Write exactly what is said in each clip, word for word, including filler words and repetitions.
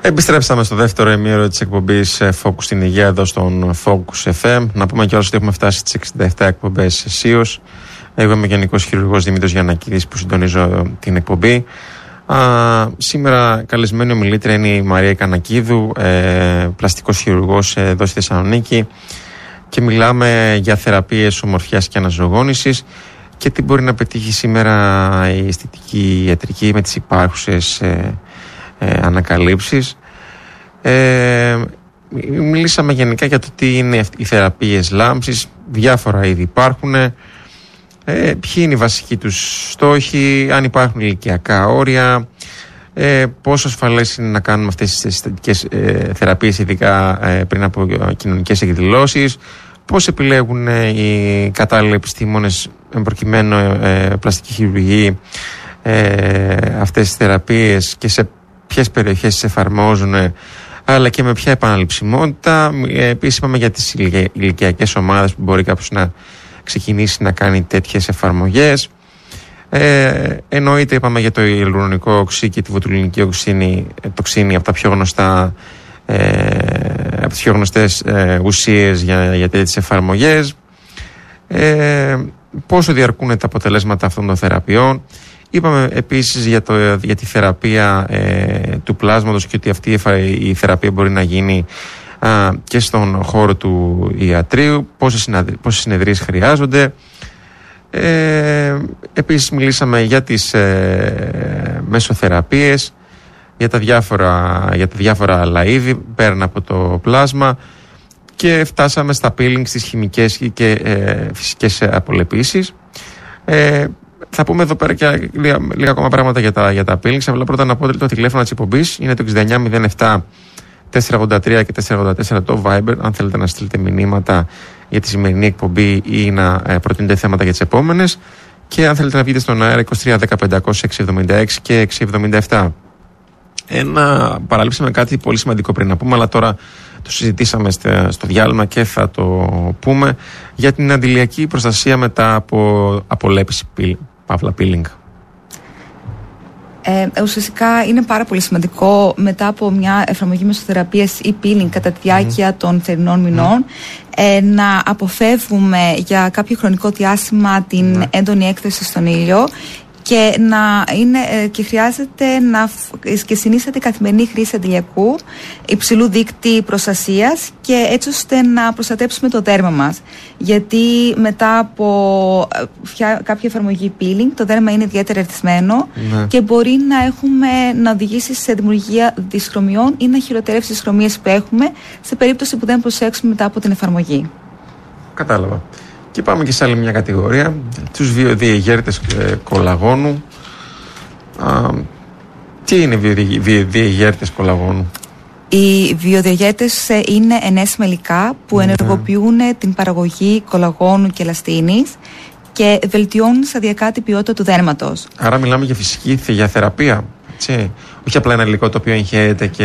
Επιστρέψαμε στο δεύτερο ημίωρο της εκπομπής Focus στην Υγεία εδώ στον Focus εφ εμ. Να πούμε κιόλας ότι έχουμε φτάσει στις εξήντα επτά εκπομπές ΣΥΟΣ. Εγώ είμαι Γενικός Χειρουργός Δημήτρης Γιαννακίδης που συντονίζω την εκπομπή. Α, σήμερα καλεσμένη ομιλήτρια είναι η Μαρία Κανακίδου, ε, πλαστικός χειρουργός εδώ στη Θεσσαλονίκη, και μιλάμε για θεραπείες ομορφιάς και αναζωογόνησης και τι μπορεί να πετύχει σήμερα η αισθητική ιατρική με τις υπάρχουσες ε, ε, ανακαλύψεις. Ε, μιλήσαμε γενικά για το τι είναι οι θεραπείες λάμψης, διάφορα είδη υπάρχουν. Ε, ποιοι είναι οι βασικοί τους στόχοι, αν υπάρχουν ηλικιακά όρια, ε, πόσο ασφαλές είναι να κάνουμε αυτές τις αισθητικές ε, θεραπείες, ειδικά ε, πριν από κοινωνικές εκδηλώσεις, πώς επιλέγουν ε, οι κατάλληλοι επιστήμονες προκειμένου ε, πλαστική χειρουργή ε, αυτές τις θεραπείες και σε ποιες περιοχές τις εφαρμόζουν, ε, αλλά και με ποια επαναληψιμότητα. Ε, επίσης είπαμε για τις ηλικιακές ομάδες που μπορεί κάποιος να ξεκινήσει να κάνει τέτοιες εφαρμογές. Ε, εννοείται, είπαμε για το ιαλουρονικό οξύ και τη βοτουλινική οξύνη, τοξίνη, από τα πιο γνωστά, ε, από τις πιο γνωστές ε, ουσίες για, για τέτοιες εφαρμογές. Ε, πόσο διαρκούν τα αποτελέσματα αυτών των θεραπείων. Είπαμε επίσης για, το, για τη θεραπεία ε, του πλάσματος και ότι αυτή η θεραπεία μπορεί να γίνει α, και στον χώρο του ιατρείου, πόσες, πόσες συνεδρίες χρειάζονται. Ε, επίσης μιλήσαμε για τις ε, μεσοθεραπείες, για τα διάφορα, για τα διάφορα άλλα είδη πέραν από το πλάσμα, και φτάσαμε στα peeling, στις χημικές και ε, φυσικές απολεπίσεις. Ε, θα πούμε εδώ πέρα και λίγα, λίγα ακόμα πράγματα για τα, για τα peelings. Αλλά πρώτα να πω ότι το τηλέφωνο της εκπομπής είναι το εξήντα εννιά μηδέν επτά τετρακόσια ογδόντα τρία και τετρακόσια ογδόντα τέσσερα το Viber, αν θέλετε να στείλετε μηνύματα για τη σημερινή εκπομπή ή να ε, προτείνετε θέματα για τις επόμενες, και αν θέλετε να βγείτε στον αέρα είκοσι τρία δέκα πεντακόσια έξι εβδομήντα έξι και έξι εβδομήντα επτά. Ένα, παραλείψαμε κάτι πολύ σημαντικό πριν να πούμε, αλλά τώρα το συζητήσαμε στο διάλειμμα και θα το πούμε, για την αντιλιακή προστασία μετά από απολέπιση, παύλα peeling. Ε, ουσιαστικά είναι πάρα πολύ σημαντικό μετά από μια εφαρμογή μεσοθεραπείας ή peeling κατά τη διάρκεια mm. των θερινών μηνών mm. ε, να αποφεύγουμε για κάποιο χρονικό διάστημα την mm. έντονη έκθεση στον ήλιο, και, να είναι, και χρειάζεται να και συνίσταται καθημερινή χρήση αντιλιακού υψηλού δείκτη προστασίας, και έτσι ώστε να προστατέψουμε το δέρμα μας. Γιατί μετά από κάποια εφαρμογή peeling το δέρμα είναι ιδιαίτερα ερθισμένο ναι. και μπορεί να, έχουμε, να οδηγήσει σε δημιουργία δυσχρωμιών ή να χειροτερεύσει τις χρωμίες που έχουμε σε περίπτωση που δεν προσέξουμε μετά από την εφαρμογή. Κατάλαβα. Και πάμε και σε άλλη μια κατηγορία, τους βιοδιαγέρτες ε, κολαγόνου. Α, τι είναι βιοδιαγέρτες κολαγόνου? Οι βιοδιαγέρτες είναι ενέσιμα υλικά που mm. ενεργοποιούν την παραγωγή κολαγόνου και ελαστίνης και βελτιώνουν σταδιακά την ποιότητα του δέρματος. Άρα μιλάμε για φυσική, για θεραπεία, έτσι. Όχι απλά ένα υλικό το οποίο εγχαίρεται και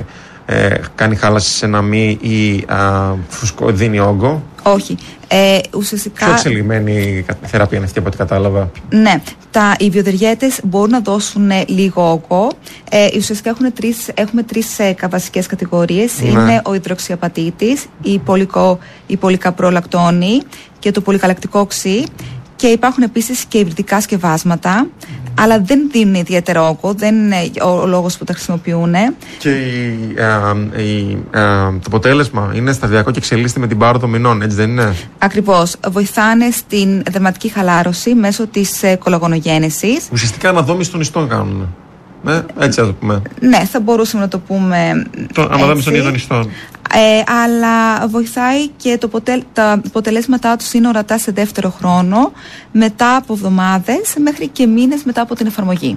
ε, κάνει χάλαση σε ένα μη ή α, φουσκό, δίνει όγκο. Όχι. Ε, ουσιαστικά... Πιο εξελιγμένη θεραπεία είναι αυτή από ό,τι κατάλαβα. Ναι. Τα, οι βιοδιαγέρτες μπορούν να δώσουν λίγο όγκο. Ε, ουσιαστικά έχουν τρεις, έχουμε τρεις ε, βασικές κατηγορίες. Ναι. Είναι ο υδροξιαπατήτης, η, πολυκο, η πολυκαπρολακτόνη και το πολυκαλακτικό οξύ. Και υπάρχουν επίσης και υβριδικά σκευάσματα, αλλά δεν δίνουν ιδιαίτερο όγκο, δεν είναι ο λόγος που τα χρησιμοποιούν. Και η, α, η, α, το αποτέλεσμα είναι σταδιακό και εξελίσσεται με την πάροδο μηνών, έτσι δεν είναι? Ακριβώς. Βοηθάνε στην δερματική χαλάρωση μέσω της ε, κολαγονογένεσης. Ουσιαστικά αναδόμηση των ιστών κάνουν. Ναι, έτσι θα το πούμε. Ναι, θα μπορούσαμε να το πούμε. Το αναδόμηση των ειδών ιστών. Ε, αλλά βοηθάει και το ποτέ, τα αποτελέσματά τους είναι ορατά σε δεύτερο χρόνο, μετά από εβδομάδες μέχρι και μήνες μετά από την εφαρμογή.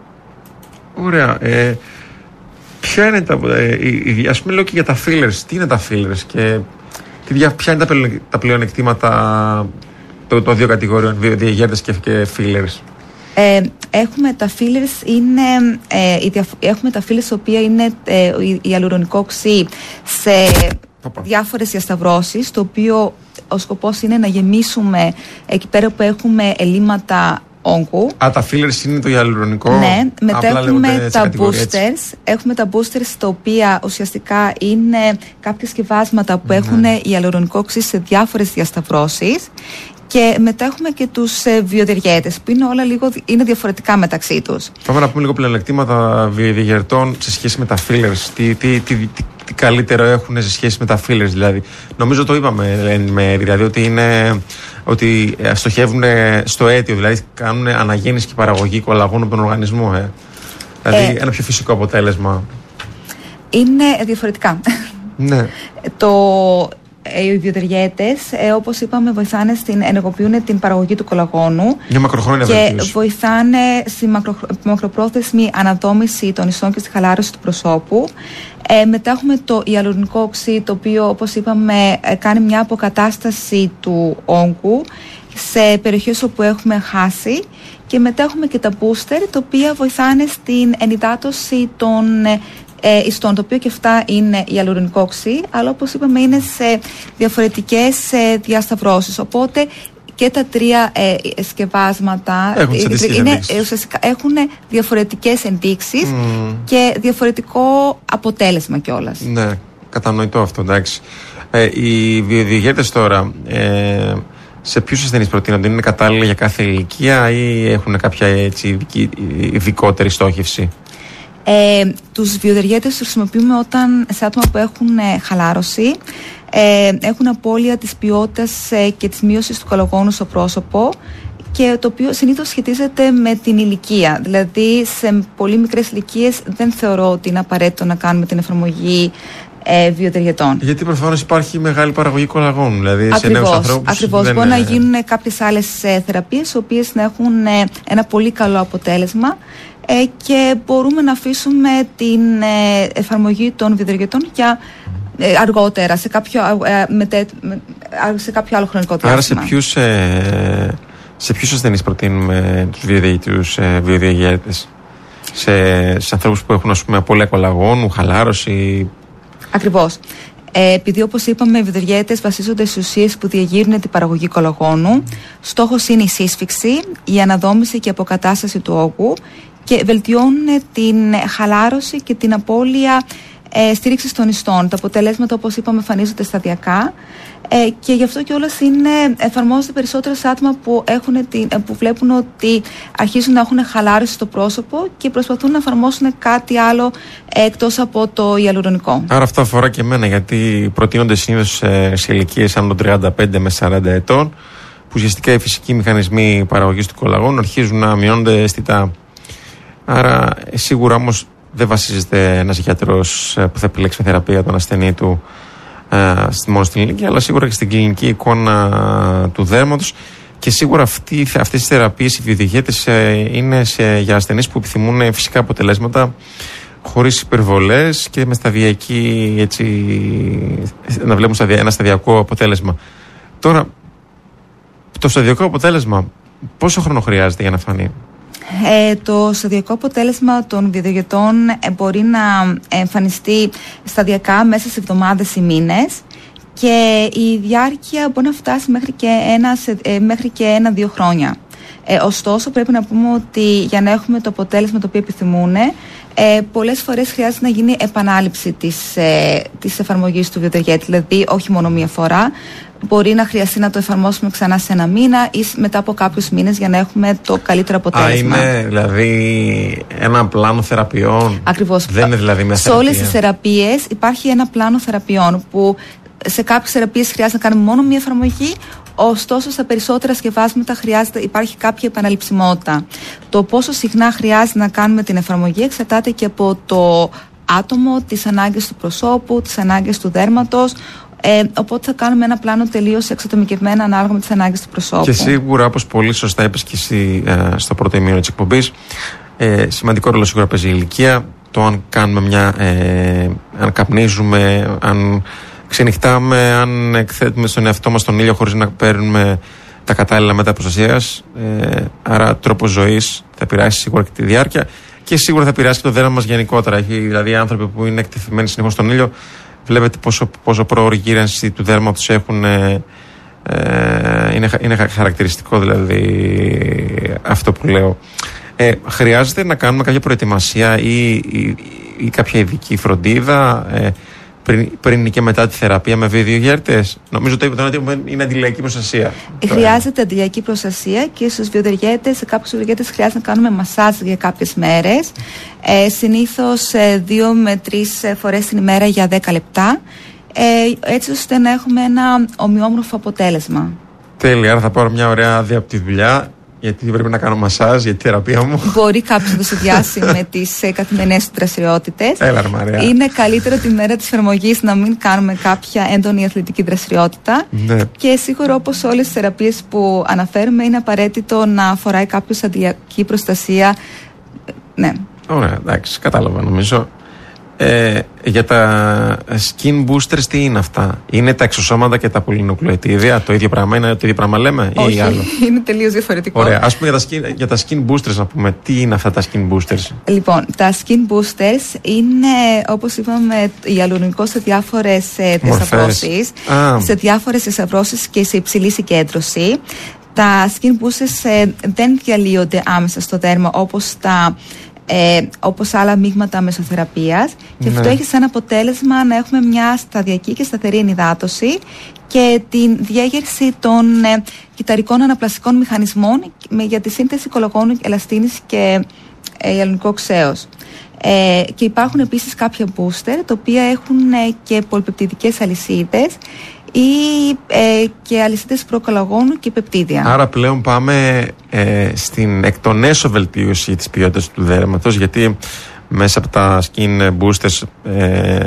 Ωραία. Ε, ποια είναι τα, ε, ας πούμε λέω και για τα fillers. Τι είναι τα fillers και ποια είναι τα, τα πλεονεκτήματα των το δύο κατηγοριών, βιοδιαγέρτες και, και fillers? Ε, έχουμε τα fillers είναι, ε, η διαφ- έχουμε τα fillers, τα οποία είναι ε, ιαλουρονικό οξύ σε Οπα. διάφορες διασταυρώσεις, το οποίο ο σκοπός είναι να γεμίσουμε εκεί πέρα που έχουμε ελλείμματα όγκου. Α, τα fillers είναι το ιαλουρονικό. Ναι, μετά έχουμε τα boosters. Έχουμε τα boosters τα οποία ουσιαστικά είναι κάποια σκευάσματα που ναι. έχουν ιαλουρονικό οξύ σε διάφορες διασταυρώσεις. Και μετά έχουμε και τους ε, βιοδιεργέτες που είναι όλα λίγο είναι διαφορετικά μεταξύ τους. Πάμε να πούμε λίγο πλεονεκτήματα βιοδιεργετών σε σχέση με τα fillers. Τι, τι, τι, τι, τι καλύτερο έχουν σε σχέση με τα fillers, δηλαδή. Νομίζω το είπαμε εν μέρει, δηλαδή ότι, είναι, ότι στοχεύουν στο αίτιο, δηλαδή κάνουν αναγέννηση και παραγωγή κολαγόνου από τον οργανισμό. Ε. Δηλαδή ε, ένα πιο φυσικό αποτέλεσμα. Είναι διαφορετικά. Ναι. Το... Οι βιοδιεργέτες, ε, όπως είπαμε, βοηθάνε στην, ενεργοποιούν την παραγωγή του κολαγόνου για μακροχρόνια και βελτίωση. Βοηθάνε στη μακρο, μακροπρόθεσμη αναδόμηση των ιστών και στη χαλάρωση του προσώπου. Ε, μετά έχουμε το ιαλουρονικό οξύ, το οποίο, όπως είπαμε, ε, κάνει μια αποκατάσταση του όγκου σε περιοχές όπου έχουμε χάσει. Και μετά έχουμε και τα booster, τα οποία βοηθάνε στην ενυδάτωση των Ε, ιστών, το οποίο και αυτά είναι ιαλουρονικό οξύ, αλλά όπως είπαμε είναι σε διαφορετικές ε, διασταυρώσεις. Οπότε και τα τρία ε, σκευάσματα έχουν, ε, είναι, ε, ουσιαστικά έχουν διαφορετικές ενδείξεις mm. και διαφορετικό αποτέλεσμα κιόλας. Ναι, κατανοητό αυτό, εντάξει. Ε, οι βιοδιεργέτες τώρα, ε, σε ποιους ασθενείς προτείνονται, είναι κατάλληλα για κάθε ηλικία ή έχουν κάποια έτσι, ειδικότερη στόχευση? Ε, τους βιοδιεργέτες τους χρησιμοποιούμε όταν σε άτομα που έχουν ε, χαλάρωση, ε, έχουν απώλεια της ποιότητας ε, και της μείωσης του κολαγόνου στο πρόσωπο, και το οποίο συνήθως σχετίζεται με την ηλικία. Δηλαδή σε πολύ μικρές ηλικίες δεν θεωρώ ότι είναι απαραίτητο να κάνουμε την εφαρμογή ε, βιοδιεργετών. Γιατί προφανώς υπάρχει μεγάλη παραγωγή κολαγόνου, δηλαδή ακριβώς, σε νέους ανθρώπους. Ακριβώς, δεν... μπορεί να γίνουν κάποιες άλλες ε, θεραπείες, οι οποίες να έχουν ε, ένα πολύ καλό αποτέλεσμα. Ε, και μπορούμε να αφήσουμε την ε, εφαρμογή των βιοδιεργετών για ε, αργότερα, σε κάποιο, ε, μετέ, με, σε κάποιο άλλο χρονικό διάστημα. Άρα σε ποιους, ε, σε ποιους ασθενείς προτείνουμε τους βιοδιεργετικούς ε, βιοδιεργέτες? Σε, σε ανθρώπους που έχουν, ας πούμε, απώλεια κολαγόνου, χαλάρωση? Ακριβώς. Ε, επειδή, όπως είπαμε, οι βιοδιεργέτες βασίζονται σε ουσίες που διαγείρουν την παραγωγή κολαγόνου, στόχος είναι η σύσφυξη, η αναδόμηση και αποκατάσταση του όγκου και βελτιώνουν την χαλάρωση και την απώλεια ε, στήριξης των ιστών. Τα αποτελέσματα, όπως είπαμε, εμφανίζονται σταδιακά ε, και γι' αυτό κιόλας είναι, εφαρμόζονται περισσότερο σε άτομα που, έχουν την, που βλέπουν ότι αρχίζουν να έχουν χαλάρωση στο πρόσωπο και προσπαθούν να εφαρμόσουν κάτι άλλο ε, εκτός από το ιαλουρονικό. Άρα αυτό αφορά και εμένα, γιατί προτείνονται συνήθως ε, σε ηλικίες άνω των τριάντα πέντε με σαράντα ετών, που ουσιαστικά οι φυσικοί μηχανισμοί παραγωγής του κολαγόνου αρχίζουν να μειώνονται αισθητά. Άρα σίγουρα όμως δεν βασίζεται ένας γιατρός που θα επιλέξει με θεραπεία τον ασθενή του ε, μόνο στην ηλικία, αλλά σίγουρα και στην κλινική εικόνα του δέρματος, και σίγουρα αυτή, αυτές τις θεραπείες, οι βιοδιεργέτες ε, είναι σε, για ασθενείς που επιθυμούν φυσικά αποτελέσματα χωρίς υπερβολές και με σταδιακή, έτσι, να βλέπουν σταδια, ένα σταδιακό αποτέλεσμα. Τώρα, το σταδιακό αποτέλεσμα πόσο χρόνο χρειάζεται για να φανεί? Ε, το σταδιακό αποτέλεσμα των βιοδιεργετών ε, μπορεί να εμφανιστεί σταδιακά μέσα σε εβδομάδες ή μήνες, και η διάρκεια μπορεί να φτάσει μέχρι και ένα, ε, μέχρι και ένα-δύο χρόνια. Ε, ωστόσο, πρέπει να πούμε ότι για να έχουμε το αποτέλεσμα το οποίο επιθυμούν, ε, πολλές φορές χρειάζεται να γίνει επανάληψη της, ε, της εφαρμογής του βιοδιεργέτη, δηλαδή όχι μόνο μία φορά. Μπορεί να χρειαστεί να το εφαρμόσουμε ξανά σε ένα μήνα ή μετά από κάποιους μήνες για να έχουμε το καλύτερο αποτέλεσμα. Α, είναι δηλαδή ένα πλάνο θεραπείων? Ακριβώς. Δεν είναι δηλαδή μια θεραπεία. Σε όλες τις θεραπείες υπάρχει ένα πλάνο θεραπείων που σε κάποιες θεραπείες χρειάζεται να κάνουμε μόνο μία εφαρμογή, ωστόσο στα περισσότερα σκευάσματα χρειάζεται, υπάρχει κάποια επαναληψιμότητα. Το πόσο συχνά χρειάζεται να κάνουμε την εφαρμογή εξαρτάται και από το άτομο, τις ανάγκες του προσώπου, τις ανάγκες του δέρματος. Ε, οπότε θα κάνουμε ένα πλάνο τελείως εξατομικευμένο ανάλογα με τις ανάγκες του προσώπου. Και σίγουρα, όπως πολύ σωστά είπες και εσύ ε, στο πρώτο ημίωρο της εκπομπής, ε, σημαντικό ρόλο σίγουρα παίζει η ηλικία. Το αν κάνουμε μια, ε, αν καπνίζουμε, αν ξενυχτάμε, αν εκθέτουμε στον εαυτό μας τον ήλιο χωρίς να παίρνουμε τα κατάλληλα μέτρα προστασίας. Ε, άρα, τρόπος ζωής θα επηρεάσει σίγουρα και τη διάρκεια και σίγουρα θα επηρεάσει και το δέρμα μας γενικότερα. Έχει, δηλαδή, άνθρωποι που είναι εκτεθειμένοι συνεχώς στον ήλιο, βλέπετε πόσο, πόσο πρόωρη γύρανση του δέρματος έχουν, ε, Ε, είναι, είναι χαρακτηριστικό δηλαδή αυτό που λέω. Ε, χρειάζεται να κάνουμε κάποια προετοιμασία ή, ή, ή κάποια ειδική φροντίδα ε, πριν, πριν και μετά τη θεραπεία με βιοδιαγέρτες? Νομίζω ότι είναι αντιλιακή προστασία. Χρειάζεται αντιλιακή προστασία και στους βιοδιαγέρτες, σε κάποιους βιοδιαγέρτες χρειάζεται να κάνουμε μασάζ για κάποιες μέρες. Ε, συνήθως ε, δύο με τρεις φορές την ημέρα για δέκα λεπτά. Ε, έτσι ώστε να έχουμε ένα ομοιόμορφο αποτέλεσμα. Τέλεια, άρα θα πάρω μια ωραία άδεια από τη δουλειά, γιατί πρέπει να κάνω μασάζ για τη θεραπεία μου. Μπορεί κάποιος να το συνδυάσει με τις ε, καθημερινές του δραστηριότητες. Έλα, Μαρία. Είναι καλύτερο τη μέρα της εφαρμογής να μην κάνουμε κάποια έντονη αθλητική δραστηριότητα. Ναι. Και σίγουρα, όπως όλες τις θεραπείες που αναφέρουμε, είναι απαραίτητο να φοράει κάποιος αντιλιακή προστασία. Ναι. Ωραία, εντάξει, κατάλαβα νομίζω. Ε, για τα skin boosters, τι είναι αυτά? Είναι τα εξωσώματα και τα πολυνουκλεοτίδια? Το ίδιο πράγμα είναι, το ίδιο πράγμα λέμε? Όχι, ή άλλο? Είναι τελείως διαφορετικό. Ωραία, ας πούμε για τα, skin, για τα skin boosters να πούμε. Τι είναι αυτά τα skin boosters? Λοιπόν, τα skin boosters είναι, όπως είπαμε, ιαλουρονικό σε διάφορες διασταυρώσεις, σε διάφορες διασταυρώσεις και σε υψηλή συγκέντρωση. Τα skin boosters ε, δεν διαλύονται άμεσα στο δέρμα όπως τα Ε, όπως άλλα μείγματα μεσοθεραπείας, και ναι. αυτό έχει σαν αποτέλεσμα να έχουμε μια σταδιακή και σταθερή ενυδάτωση και την διέγερση των ε, κυταρικών αναπλαστικών μηχανισμών με, για τη σύνθεση κολαγόνου, ελαστίνης και ε, ιαλουρονικού οξέως. Ε, και υπάρχουν επίσης κάποια booster τα οποία έχουν ε, και πολυπεπτιδικές αλυσίδες ή ε, και αλυσίδες προκολαγόνου και πεπτίδια. Άρα πλέον πάμε ε, στην εκ των έσω βελτίωση της ποιότητας του δέρματος, γιατί μέσα από τα skin boosters ε,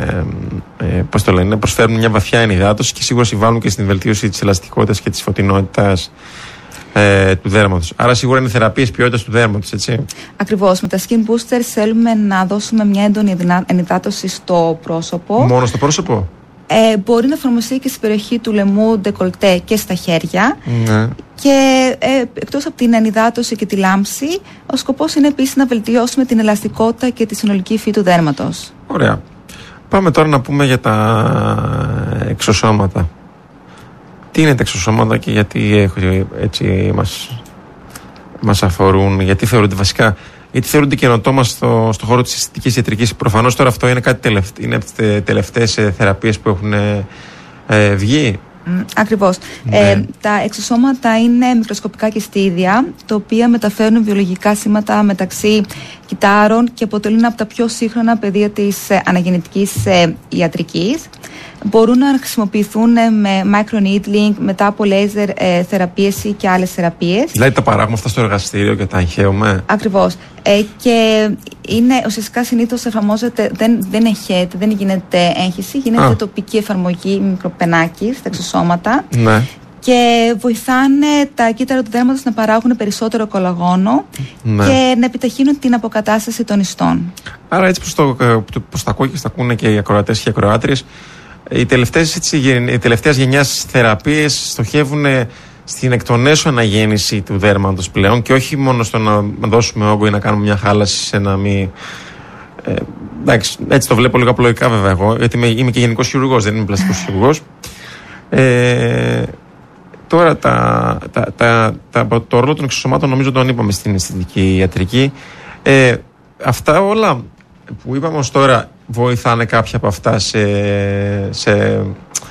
ε, πώς το λένε, προσφέρουν μια βαθιά ενυδάτωση και σίγουρα συμβάλλουν και στην βελτίωση της ελαστικότητας και της φωτεινότητας ε, του δέρματος. Άρα σίγουρα είναι θεραπείες ποιότητας του δέρματος, έτσι. Ακριβώς. Με τα skin boosters θέλουμε να δώσουμε μια έντονη ενυδάτωση στο πρόσωπο. Μόνο στο πρόσωπο? Ε, μπορεί να εφαρμοστεί και στην περιοχή του λαιμού, ντεκολτέ και στα χέρια. Ναι. Και ε, εκτός από την ανυδάτωση και τη λάμψη, ο σκοπός είναι επίσης να βελτιώσουμε την ελαστικότητα και τη συνολική υφή του δέρματος. Ωραία. Πάμε τώρα να πούμε για τα εξωσώματα. Τι είναι τα εξωσώματα και γιατί έτσι μας, μας αφορούν, γιατί θεωρούνται βασικά... Γιατί θεωρούνται καινοτόμα στο, στο χώρο της αισθητικής ιατρικής. Προφανώς τώρα αυτό είναι κάτι τελευταίο, είναι από τις τελευταίες θεραπείες που έχουν ε, βγει. Mm, ακριβώς. Ναι. Ε, τα εξωσώματα είναι μικροσκοπικά κεστίδια, τα οποία μεταφέρουν βιολογικά σήματα μεταξύ κυτάρων και αποτελούν από τα πιο σύγχρονα πεδία της ε, αναγεννητικής ε, ιατρικής. Μπορούν να χρησιμοποιηθούν με microneedling, μετά από λέιζερ ε, θεραπείες ή και άλλες θεραπείες. Δηλαδή τα παράγουμε αυτά στο εργαστήριο και τα εγχέουμε. Ακριβώς. Ε, και είναι ουσιαστικά συνήθως εφαρμόζεται, δεν, δεν εγχέεται, δεν γίνεται έγχυση, γίνεται Α. τοπική εφαρμογή μικροπενάκης στα εξωσώματα. Ναι. Και βοηθάνε τα κύτταρα του δέρματος να παράγουν περισσότερο κολαγόνο, ναι, και να επιταχύνουν την αποκατάσταση των ιστών. Άρα έτσι πως, το, πως τα ακούω και τα ακούνε και οι ακροατές και οι ακροάτριες, οι τελευταίες, έτσι, οι τελευταίες γενιάς θεραπείες στοχεύουν στην εκ των έσω αναγέννηση του δέρματος πλέον και όχι μόνο στο να δώσουμε όγκο ή να κάνουμε μια χάλαση σε ένα μη... Ε, εντάξει, έτσι το βλέπω λίγο απλοϊκά βέβαια εγώ, γιατί είμαι, είμαι και γενικός χειρουργός, δεν είμαι πλαστικός χειρουργός. Ε, τώρα τα, τα, τα, τα, το ρόλο των εξωσωμάτων νομίζω τον είπαμε στην αισθητική ιατρική. Ε, αυτά όλα που είπαμε ως τώρα βοηθάνε κάποια από αυτά σε, σε,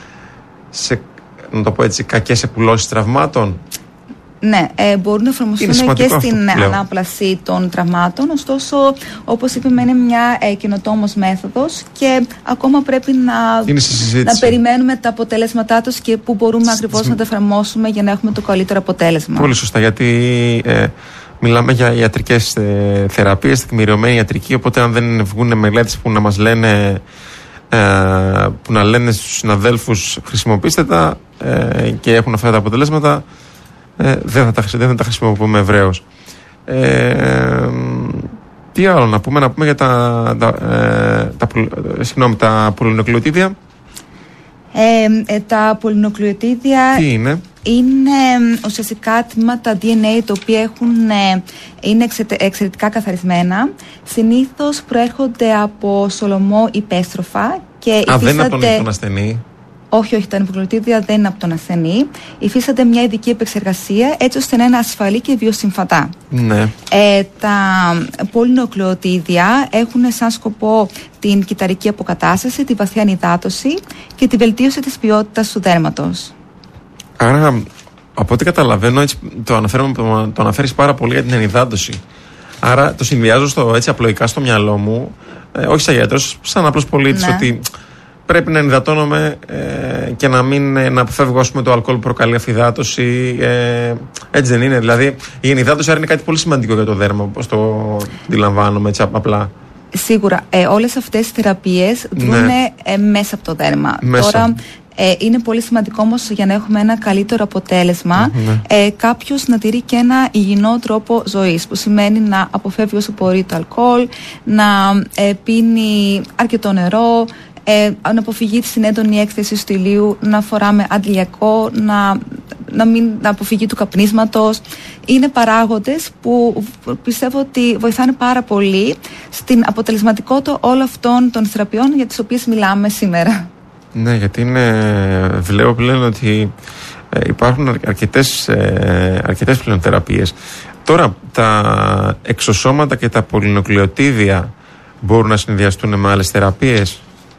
σε να το πω έτσι, κακές επουλώσεις τραυμάτων? Ναι, ε, μπορούν να εφαρμοστούν και στην ανάπλαση των τραυμάτων. Ωστόσο, όπως είπαμε, είναι μια ε, καινοτόμως μέθοδος και ακόμα πρέπει να, να περιμένουμε τα αποτέλεσματά τους και πού μπορούμε ακριβώς να τα εφαρμόσουμε για να έχουμε το καλύτερο αποτέλεσμα. Πολύ σωστά, γιατί ε, μιλάμε για ιατρικές ε, θεραπείες, τεκμηριωμένη ιατρική, οπότε αν δεν βγουν μελέτες που να μας λένε, ε, που να λένε στους συναδέλφους χρησιμοποιήστε τα ε, και έχουν αυτά τα αποτελέσματα, Ε, δεν, θα τα, δεν θα τα χρησιμοποιούμε ευρέως. Ε, τι άλλο να πούμε, να πούμε για τα, τα, ε, τα, συγγνώμη, τα πολυνοκλεοτίδια. Ε, ε, τα πολυνοκλεοτίδια τι είναι? Είναι ουσιαστικά τμήματα ντι εν έι τα οποία έχουν, ε, είναι εξαιρετικά καθαρισμένα. Συνήθως προέρχονται από σολομό ή πέστροφα. Και Α, δεν είναι από τον ασθενή. Όχι, όχι, τα νευρογλωτίδια δεν είναι από τον ασθενή. Υφίστανται μια ειδική επεξεργασία έτσι ώστε να είναι ασφαλή και βιοσυμφατά. Ναι. Ε, τα πολυνουκλεοτίδια έχουν σαν σκοπό την κυταρική αποκατάσταση, τη βαθιά ανυδάτωση και τη βελτίωση της ποιότητας του δέρματος. Άρα, από ό,τι καταλαβαίνω, έτσι, το, το αναφέρεις πάρα πολύ για την ανυδάτωση. Άρα το συνδυάζω στο, έτσι απλοϊκά στο μυαλό μου, ε, όχι σαν γιατρός, σαν απλός πολίτης, Ναι. ότι πρέπει να ενυδατώνομαι ε, και να μην ε, να αποφεύγω, ας πούμε, το αλκοόλ που προκαλεί αφυδάτωση. Ε, έτσι δεν είναι? Δηλαδή η ενυδάτωση άρα είναι κάτι πολύ σημαντικό για το δέρμα, όπως το αντιλαμβάνομαι έτσι απλά. Σίγουρα. Ε, όλες αυτές οι θεραπείες δρούν Ναι. ε, μέσα από το δέρμα. Μέσα. Τώρα, ε, είναι πολύ σημαντικό όμως για να έχουμε ένα καλύτερο αποτέλεσμα Ναι. ε, κάποιος να τηρεί και ένα υγιεινό τρόπο ζωής, που σημαίνει να αποφεύγει όσο μπορεί το αλκοόλ, να ε, πίνει αρκετό νερό, ε, να αποφυγεί στην έντονη έκθεση του ηλίου, να φοράμε αντιλιακό, να, να, μην, να αποφυγεί του καπνίσματος. Είναι παράγοντες που πιστεύω ότι βοηθάνε πάρα πολύ στην αποτελεσματικότητα όλων αυτών των θεραπείων για τις οποίες μιλάμε σήμερα. Ναι, γιατί είναι, βλέπω πλέον ότι ε, υπάρχουν αρκετές, ε, αρκετές πλέον θεραπείες. Τώρα, τα εξωσώματα και τα πολυνουκλεοτίδια μπορούν να συνδυαστούν με άλλες θεραπείες?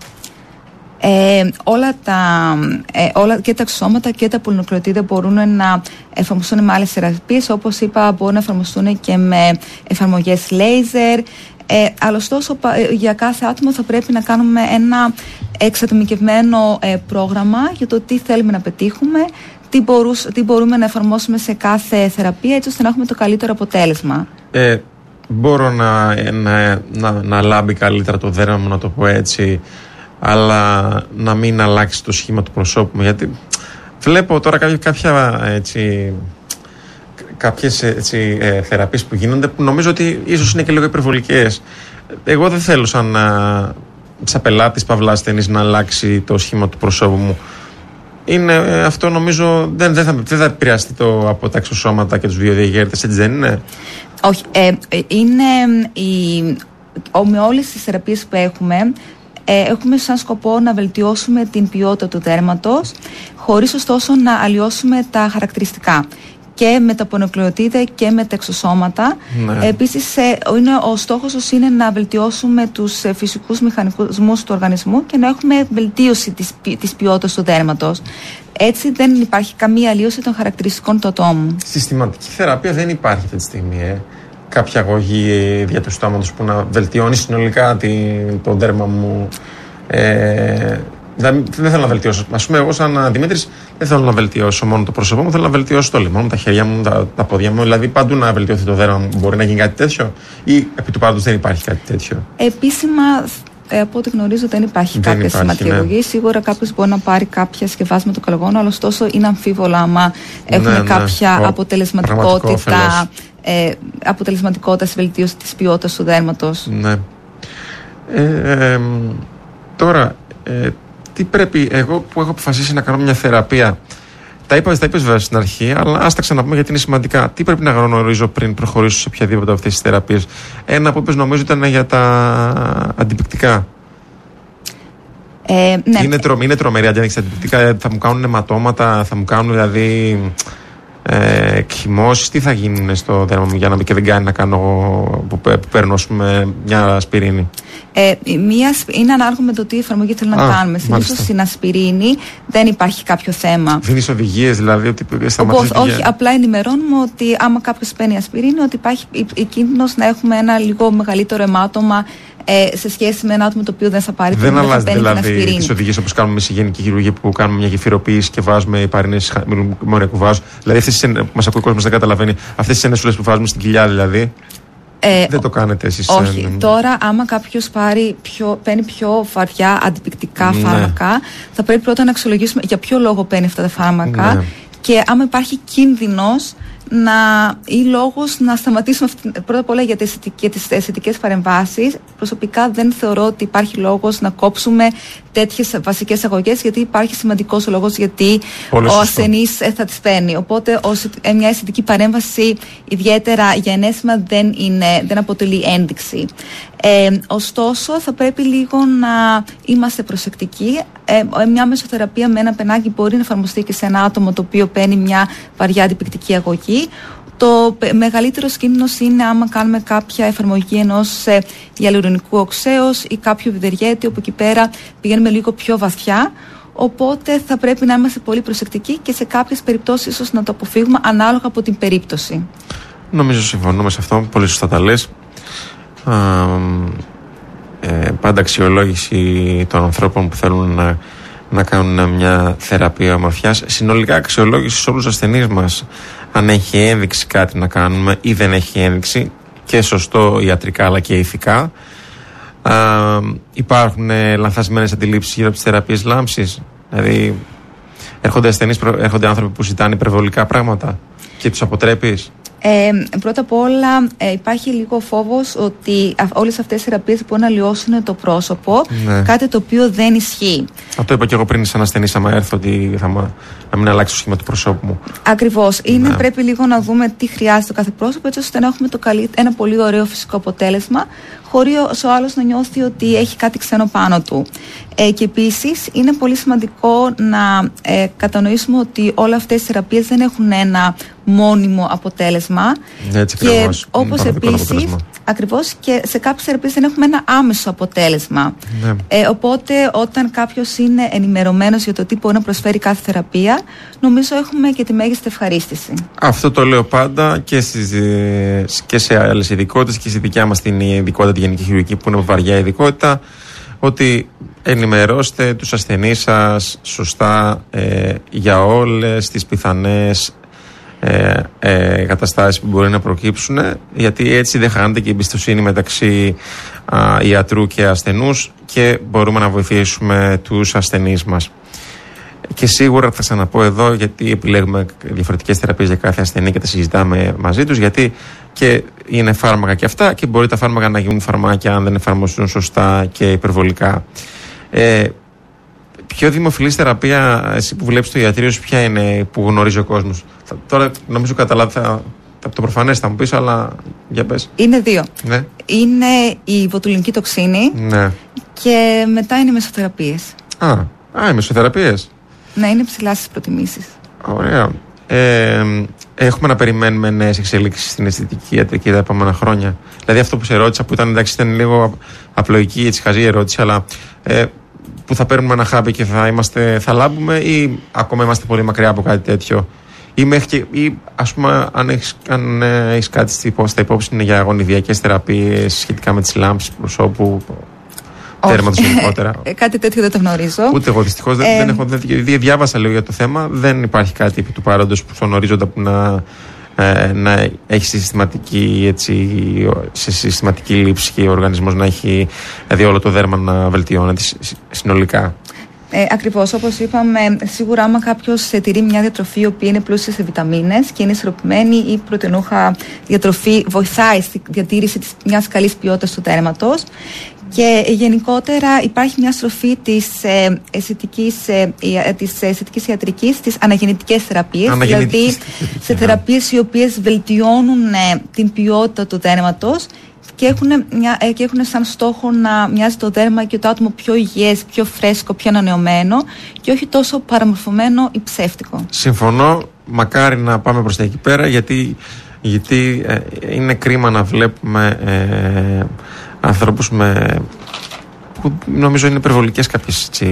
Ε, όλα τα, ε, όλα και τα εξωσώματα και τα πολυνουκλεοτίδια μπορούν να εφαρμοστούν με άλλες θεραπείες. Όπως είπα, μπορούν να εφαρμοστούν και με εφαρμογές λέιζερ. Ε, αλλά ωστόσο, για κάθε άτομο θα πρέπει να κάνουμε ένα εξατομικευμένο ε, πρόγραμμα για το τι θέλουμε να πετύχουμε, τι, μπορούς, τι μπορούμε να εφαρμόσουμε σε κάθε θεραπεία, έτσι ώστε να έχουμε το καλύτερο αποτέλεσμα. Ε, μπορώ να, να, να, να λάμπει καλύτερα το δέρμα μου, να το πω έτσι, αλλά να μην αλλάξει το σχήμα του προσώπου μου? Γιατί βλέπω τώρα κάποια, κάποια έτσι, κάποιες έτσι, ε, θεραπείες που γίνονται που νομίζω ότι ίσως είναι και λίγο υπερβολικές. Εγώ δεν θέλω σαν, σαν πελάτης παύλα ασθενής να αλλάξει το σχήμα του προσώπου μου. Είναι, ε, αυτό νομίζω δεν, δεν, θα, δεν θα επηρεαστεί το, από τα εξωσώματα και τους βιοδιαγέρτες, έτσι δεν είναι? Όχι, ε, είναι η, ο, με όλες τις θεραπείες που έχουμε ε, έχουμε σαν σκοπό να βελτιώσουμε την ποιότητα του δέρματος, χωρίς ωστόσο να αλλοιώσουμε τα χαρακτηριστικά. Και με τα πολυνουκλεοτίδια και με τα εξωσώματα. Ναι. Επίσης, είναι, ο στόχος μας είναι να βελτιώσουμε τους φυσικούς μηχανισμούς του οργανισμού και να έχουμε βελτίωση της, της ποιότητας του δέρματος. Έτσι δεν υπάρχει καμία αλλίωση των χαρακτηριστικών του ατόμου. Συστηματική θεραπεία δεν υπάρχει αυτή τη στιγμή, ε. Κάποια αγωγή δια του στόματος που να βελτιώνει συνολικά την, το δέρμα μου. Ε, δεν, δεν θέλω να βελτιώσω. Ας πούμε, εγώ σαν Δημήτρης δεν θέλω να βελτιώσω μόνο το πρόσωπό μου, θέλω να βελτιώσω το λαιμό μου, τα χέρια μου, τα, τα πόδια μου. Δηλαδή, παντού να βελτιωθεί το δέρμα μου. Μπορεί να γίνει κάτι τέτοιο, ή επί του πάντως δεν υπάρχει κάτι τέτοιο? Επίσημα, ε, από ό,τι γνωρίζω, δεν υπάρχει δεν κάποια υπάρχει, σημαντική ναι. αγωγή. Σίγουρα κάποιο μπορεί να πάρει κάποια σκευάσματα του καλογόνου, αλλά ωστόσο είναι αμφίβολα άμα έχουν ναι, ναι. κάποια Ο, αποτελεσματικότητα, ε, αποτελεσματικότητα στη βελτίωση της ποιότητας του δέρματος. Ναι. Ε, ε, τώρα, ε, τι πρέπει, εγώ που έχω αποφασίσει να κάνω μια θεραπεία, τα είπα, τα είπες βέβαια στην αρχή, αλλά ας τα ξαναπούμε γιατί είναι σημαντικά. Τι πρέπει να γνωρίζω πριν προχωρήσω σε οποιαδήποτε από αυτές τις θεραπείες? Ένα που είπες νομίζω ήταν για τα αντιπικτικά. Ε, ναι. Είναι, τρο, είναι τρομερή αντιπικτικά. αντιπικτικά. Θα μου κάνουν αιματώματα, θα μου κάνουν δηλαδή ε, εκχυμώσεις. Τι θα γίνουν στο δέρμα μου για να μην και δεν κάνει να κάνω που, που παίρνω πούμε, μια ασπιρίνη? Ε, μία, είναι ανάλογα με το τι εφαρμογή θέλω να Α, κάνουμε. Συνήθως στην ασπιρίνη δεν υπάρχει κάποιο θέμα. Δίνεις οδηγίες δηλαδή ότι Όπως, όχι, απλά ενημερώνουμε ότι άμα κάποιος παίρνει ασπιρίνη, ότι υπάρχει η κίνδυνος να έχουμε ένα λίγο μεγαλύτερο αιμάτωμα ε, σε σχέση με ένα άτομο το οποίο δεν θα πάρει. Δεν αλλάζει δηλαδή τις οδηγίες όπως κάνουμε στη γενική χειρουργία που κάνουμε μια γεφυροποίηση και βάζουμε υπαρρήνες μοριακού βάζου. Δηλαδή αυτές που μας ακούει ο κόσμος δεν καταλαβαίνει, αυτές τις ενεσούλες που βάζουμε στην κοιλιά δηλαδή. Ε, δεν το κάνετε εσείς? Όχι. Ε, Τώρα, άμα κάποιος πάρει πιο, παίρνει πιο βαριά αντιπικτικά ναι. φάρμακα, θα πρέπει πρώτα να αξιολογήσουμε για ποιο λόγο παίρνει αυτά τα φάρμακα, ναι. και άμα υπάρχει κίνδυνος να, ή λόγος να σταματήσουμε αυτή, πρώτα απ' όλα για τις, για τις αισθητικές παρεμβάσεις. Προσωπικά δεν θεωρώ ότι υπάρχει λόγος να κόψουμε τέτοιες βασικές αγωγές, γιατί υπάρχει σημαντικός λόγος γιατί πολύ ο σωστό. ασθενής θα τις παίρνει. Οπότε ως, μια αισθητική παρέμβαση ιδιαίτερα για ενέσιμα δεν, είναι, δεν αποτελεί ένδειξη. Ε, ωστόσο, θα πρέπει λίγο να είμαστε προσεκτικοί. Ε, μια μεσοθεραπεία με ένα πενάκι μπορεί να εφαρμοστεί και σε ένα άτομο το οποίο παίρνει μια βαριά αντιπικτική αγωγή. Το μεγαλύτερο κίνδυνο είναι άμα κάνουμε κάποια εφαρμογή ενός ε, γυαλουρονικού οξέως ή κάποιο βιδεργέτη, όπου εκεί πέρα πηγαίνουμε λίγο πιο βαθιά. Οπότε θα πρέπει να είμαστε πολύ προσεκτικοί και σε κάποιες περιπτώσεις ίσως να το αποφύγουμε ανάλογα από την περίπτωση. Νομίζω συμφωνούμε σε αυτό. Πολύ σωστά τα λες. Α, ε, πάντα αξιολόγηση των ανθρώπων που θέλουν να, να κάνουν μια θεραπεία ομορφιάς. Συνολικά αξιολόγηση σε όλους τους ασθενείς μας. Αν έχει ένδειξη κάτι να κάνουμε ή δεν έχει ένδειξη, και σωστό ιατρικά αλλά και ηθικά. Α, υπάρχουν ε, λανθασμένες αντιλήψεις γύρω από τις θεραπείες λάμψης. Δηλαδή, έρχονται ασθενείς, έρχονται άνθρωποι που ζητάνε υπερβολικά πράγματα και τους αποτρέπεις. Ε, πρώτα απ' όλα ε, υπάρχει λίγο φόβος ότι α, όλες αυτές οι θεραπείες μπορούν να λιώσουν το πρόσωπο, ναι. Κάτι το οποίο δεν ισχύει. Αυτό είπα και εγώ πριν σαν ασθενής, άμα έρθω, ότι θα μα, να μην αλλάξει το σχήμα του προσώπου μου. Ακριβώς. Είναι, ναι. Πρέπει λίγο να δούμε τι χρειάζεται το κάθε πρόσωπο, έτσι ώστε να έχουμε το καλύ, ένα πολύ ωραίο φυσικό αποτέλεσμα, χωρίς ο άλλος να νιώθει ότι έχει κάτι ξένο πάνω του. Ε, και επίσης είναι πολύ σημαντικό να ε, κατανοήσουμε ότι όλα αυτές οι θεραπείες δεν έχουν ένα μόνιμο αποτέλεσμα. Έτσι, και ακριβώς. Όπως επίσης, ακριβώς, και σε κάποιες θεραπείες δεν έχουμε ένα άμεσο αποτέλεσμα. Ναι. Ε, οπότε όταν κάποιος είναι ενημερωμένος για το τι μπορεί να προσφέρει κάθε θεραπεία, νομίζω έχουμε και τη μέγιστη ευχαρίστηση. Αυτό το λέω πάντα και, στις, και σε άλλες ειδικότητες και στη δικιά μας την ειδικότητα, τη γενική χειρουργική, που είναι βαριά ειδικότητα, ότι ενημερώστε τους ασθενείς σας σωστά ε, για όλες τις πιθανές ε, ε, καταστάσεις που μπορεί να προκύψουν, γιατί έτσι δεν χάνεται και η εμπιστοσύνη μεταξύ α, ιατρού και ασθενούς και μπορούμε να βοηθήσουμε τους ασθενείς μας. Και σίγουρα θα ξαναπώ εδώ, γιατί επιλέγουμε διαφορετικές θεραπείες για κάθε ασθενή και τα συζητάμε μαζί τους, γιατί και είναι φάρμακα και αυτά και μπορεί τα φάρμακα να γίνουν φαρμάκια αν δεν εφαρμοστούν σωστά και υπερβολικά. Ε, πιο δημοφιλής θεραπεία, εσύ που βλέπεις το ιατρείο σου, ποια είναι που γνωρίζει ο κόσμος? Θα, τώρα νομίζω καταλάβει, θα, θα, το προφανές θα μου πεις, αλλά για πες. Είναι δύο. Ναι. Είναι η βοτουλινική τοξίνη, ναι. Και μετά είναι οι μεσοθεραπείες. Α, α, οι μεσοθεραπείες. Να είναι ψηλά στις προτιμήσεις. Ωραία. Ε, έχουμε να περιμένουμε νέες εξελίξεις στην αισθητική ιατρική τα επόμενα χρόνια? Δηλαδή, αυτό που σε ρώτησα, που ήταν, εντάξει, ήταν λίγο απλοϊκή, έτσι χαζή ερώτηση, αλλά ε, που θα παίρνουμε ένα χάμπι και θα, είμαστε, θα λάμπουμε, ή ακόμα είμαστε πολύ μακριά από κάτι τέτοιο? Ή, μέχρι και, ή ας πούμε, αν έχεις, αν, ε, έχεις κάτι στα υπόψη είναι για γονιδιακές θεραπείες σχετικά με τις λάμψεις προσώπου, τέρματος γενικότερα? Κάτι τέτοιο δεν το γνωρίζω. Ούτε εγώ δυστυχώς δεν, ε, δεν έχω. Δεν, διάβασα λίγο για το θέμα. Δεν υπάρχει κάτι επί του παρόντος που στον ορίζοντα που να, ε, να έχει συστηματική, έτσι, σε συστηματική λήψη και ο οργανισμός να έχει, δηλαδή όλο το δέρμα να βελτιώνεται συνολικά. Ε, ακριβώς, όπως είπαμε, σίγουρα άμα κάποιος τηρεί μια διατροφή η οποία είναι πλούσια σε βιταμίνες και είναι ισορροπημένη, η πρωτεϊνούχα διατροφή βοηθάει στη διατήρηση της, μιας καλής ποιότητας του δέρματος. Και γενικότερα υπάρχει μια στροφή της ε, αισθητικής, ε, της αισθητικής ιατρικής στις αναγεννητικές θεραπείες, δηλαδή σε θεραπείες οι οποίες βελτιώνουν ε, την ποιότητα του δέρματος και έχουν, μια, ε, και έχουν σαν στόχο να μοιάζει το δέρμα και το άτομο πιο υγιές, πιο φρέσκο, πιο ανανεωμένο και όχι τόσο παραμορφωμένο ή ψεύτικο. Συμφωνώ, μακάρι να πάμε προς τα εκεί πέρα, γιατί, γιατί ε, είναι κρίμα να βλέπουμε ε, ανθρώπους με, που νομίζω είναι υπερβολικές κάποιες έτσι,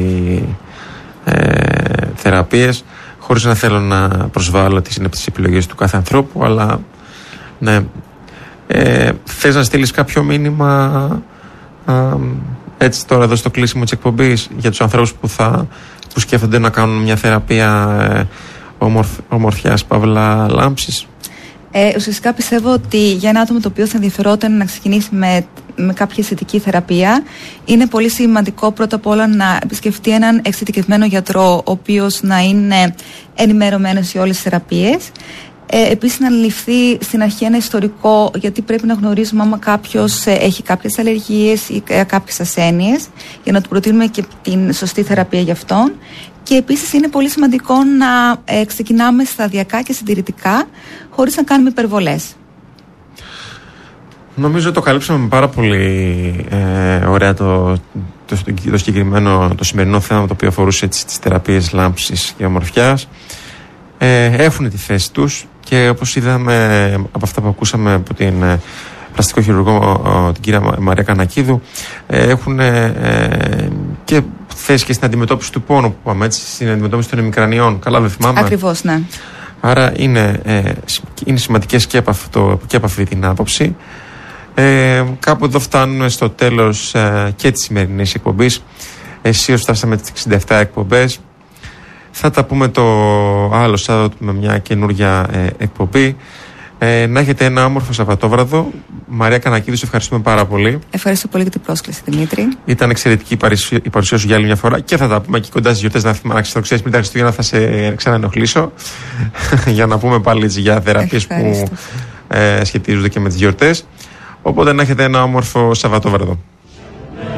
ε, θεραπείες, χωρίς να θέλω να προσβάλλω τις, τις επιλογές του κάθε ανθρώπου, αλλά ναι. Ε, θες να στείλεις κάποιο μήνυμα α, έτσι τώρα εδώ στο κλείσιμο της εκπομπής για τους ανθρώπους που, θα, που σκέφτονται να κάνουν μια θεραπεία ε, ομορφ, ομορφιάς παύλα λάμψης? Ε, ουσιαστικά πιστεύω ότι για ένα άτομο το οποίο θα ενδιαφερόταν να ξεκινήσει με, με κάποια αισθητική θεραπεία, είναι πολύ σημαντικό πρώτα απ' όλα να επισκεφτεί έναν εξειδικευμένο γιατρό, ο οποίος να είναι ενημερωμένος για όλες τις θεραπείες. Ε, επίσης να ληφθεί στην αρχή ένα ιστορικό, γιατί πρέπει να γνωρίζουμε άμα κάποιος ε, έχει κάποιες αλλεργίες ή ε, κάποιες ασθένειες, για να του προτείνουμε και την σωστή θεραπεία για αυτόν. Και επίσης είναι πολύ σημαντικό να ε, ξεκινάμε σταδιακά και συντηρητικά, χωρίς να κάνουμε υπερβολές. Νομίζω το καλύψαμε με πάρα πολύ ε, ωραία το, το, το, το συγκεκριμένο, το σημερινό θέμα το οποίο αφορούσε τις, τις θεραπείες λάμψης και ομορφιάς. Ε, έχουν τη θέση τους και όπως είδαμε από αυτά που ακούσαμε από την ε, πλαστικό χειρουργό, ε, την κυρία Μαρία Κανακίδου, ε, έχουν ε, και θέση και στην αντιμετώπιση του πόνου που πάμε, έτσι, στην αντιμετώπιση των ημικρανιών. Καλά δεν θυμάμαι. Ακριβώς, ναι. Άρα είναι, ε, είναι σημαντικές και από, αυτό, και από αυτή την άποψη. Ε, κάπου εδώ φτάνουμε στο τέλος ε, και της σημερινής εκπομπής. Εσείς φτάσαμε τις εξήντα επτά εκπομπές. Θα τα πούμε το άλλο Σάββατο με μια καινούργια ε, εκπομπή. Ε, να έχετε ένα όμορφο Σαββατόβραδο. Μαρία Κανακίδου, σε ευχαριστούμε πάρα πολύ. Ευχαριστώ πολύ για την πρόσκληση, Δημήτρη. Ήταν εξαιρετική η παρουσία, η παρουσία σου για άλλη μια φορά και θα τα πούμε εκεί κοντά στις γιορτές. Να θυμάσαι, το ξέρεις, πριν τα Χριστούγεννα θα σε ξαναενοχλήσω για να πούμε πάλι για θεραπείες που ε, σχετίζονται και με τις γιορτές. Οπότε να έχετε ένα όμορφο Σαββατόβραδο.